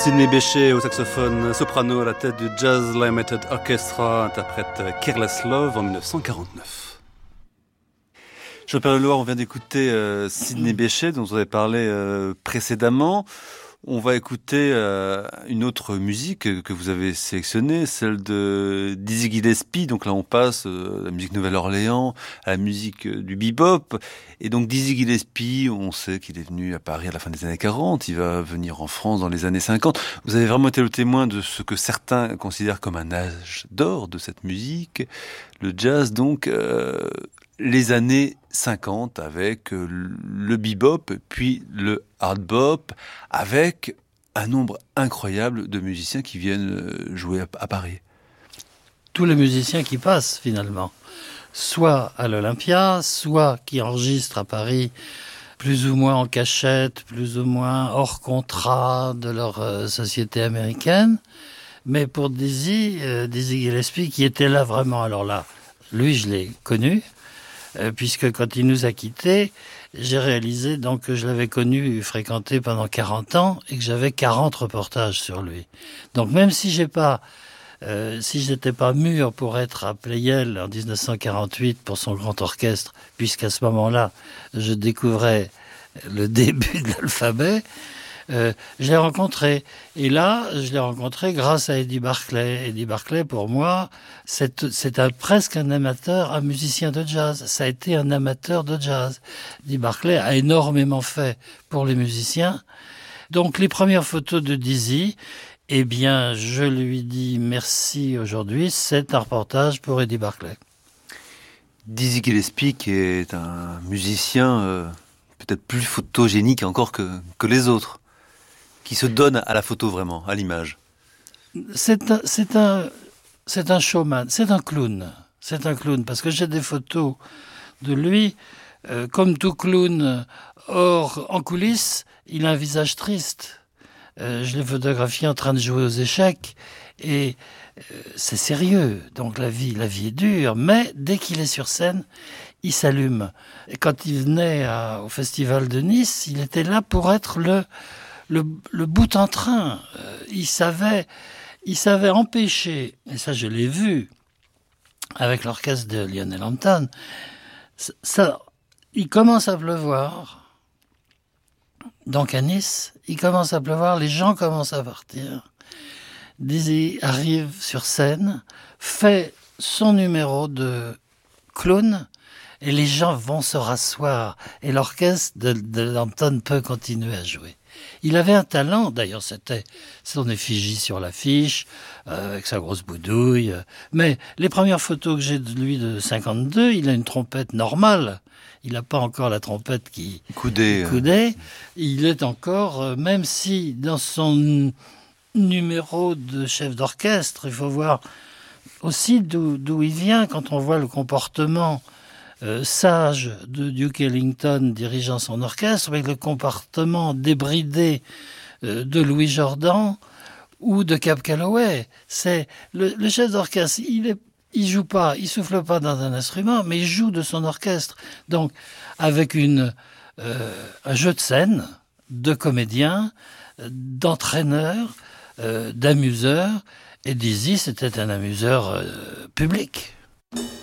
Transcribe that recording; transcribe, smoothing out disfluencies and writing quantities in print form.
Sidney Bechet au saxophone soprano à la tête du Jazz Limited Orchestra interprète Careless Love en 1949. Jean-Pierre Leloir, on vient d'écouter Sidney Bechet dont vous avez parlé précédemment. On va écouter une autre musique que vous avez sélectionnée, celle de Dizzy Gillespie. Donc là, on passe de la musique Nouvelle-Orléans à la musique du bebop. Et donc Dizzy Gillespie, on sait qu'il est venu à Paris à la fin des années 40. Il va venir en France dans les années 50. Vous avez vraiment été le témoin de ce que certains considèrent comme un âge d'or de cette musique, le jazz. Donc les années 50 avec le bebop, puis le hard bop, avec un nombre incroyable de musiciens qui viennent jouer à Paris. Tous les musiciens qui passent finalement, soit à l'Olympia, soit qui enregistrent à Paris, plus ou moins en cachette, plus ou moins hors contrat de leur société américaine. Mais pour Dizzy Gillespie, qui était là vraiment, alors là, lui je l'ai connu, puisque quand il nous a quittés, j'ai réalisé donc que je l'avais connu, fréquenté pendant 40 ans et que j'avais 40 reportages sur lui. Donc même si si je n'étais pas mûr pour être à Pleyel en 1948 pour son grand orchestre, puisqu'à ce moment-là, je découvrais le début de l'alphabet, je l'ai rencontré. Et là, je l'ai rencontré grâce à Eddie Barclay. Eddie Barclay, pour moi, c'est presque un amateur, un musicien de jazz. Ça a été un amateur de jazz. Eddie Barclay a énormément fait pour les musiciens. Donc, les premières photos de Dizzy, eh bien, je lui dis merci aujourd'hui. C'est un reportage pour Eddie Barclay. Dizzy Gillespie, qui est un musicien peut-être plus photogénique encore que les autres, qui se donne à la photo vraiment, à l'image. C'est un showman, c'est un clown. C'est un clown, parce que j'ai des photos de lui, comme tout clown, or en coulisses, il a un visage triste. Je l'ai photographié en train de jouer aux échecs, et c'est sérieux, donc la vie est dure, mais dès qu'il est sur scène, il s'allume. Et quand il venait au Festival de Nice, il était là pour être le bout en train. Il savait empêcher, et ça je l'ai vu avec l'orchestre de Lionel Hampton, il commence à pleuvoir, donc à Nice, il commence à pleuvoir, les gens commencent à partir. Dizzy arrive sur scène, fait son numéro de clown, et les gens vont se rasseoir, et l'orchestre de Hampton peut continuer à jouer. Il avait un talent, d'ailleurs c'était son effigie sur l'affiche, avec sa grosse boudouille. Mais les premières photos que j'ai de lui de 52, il a une trompette normale. Il n'a pas encore la trompette qui coudée. Il est encore, même si dans son numéro de chef d'orchestre, il faut voir aussi d'où il vient quand on voit le comportement sage de Duke Ellington dirigeant son orchestre, avec le comportement débridé de Louis Jordan ou de Cab Calloway. C'est le chef d'orchestre, il joue pas, il souffle pas dans un instrument, mais il joue de son orchestre. Donc, avec un jeu de scène, de comédien, d'entraîneur, d'amuseur. Et Dizzy, c'était un amuseur public.